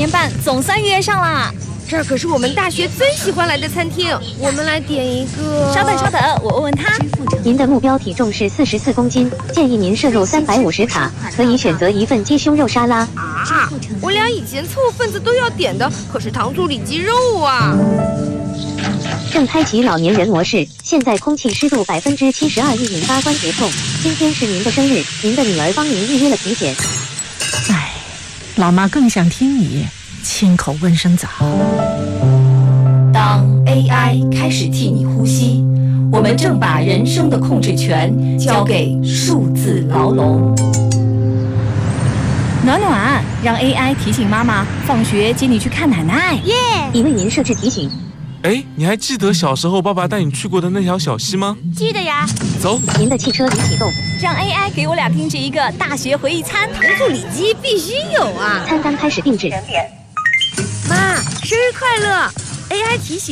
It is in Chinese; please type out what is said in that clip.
年半总算约上啦。 这儿可是我们大学最喜欢来的餐厅，我们来点一个。 稍等，我问问他。 您的目标体重是44公斤，建议您摄入350卡，可以选择一份鸡胸肉沙拉。 啊，我俩以前凑份子都要点的，可是糖醋里脊肉啊。 正开启老年人模式，现在空气湿度72%易引发关节痛。今天是您的生日，您的女儿帮您预约了体检。 哎，老妈更想听你亲口问声早。 当 AI 开始替你呼吸，我们正把人生的控制权交给数字牢笼。 暖暖，让 AI 提醒妈妈放学接你去看奶奶。 耶！ 已为您设置提醒。 哎，你还记得小时候爸爸带你去过的那条小溪吗？ 记得呀。 走， 您的汽车已启动。 让 AI 给我俩定制一个大学回忆餐， 糖醋里脊必须有啊！ 餐单开始定制。 妈，生日快乐 ！AI 提醒。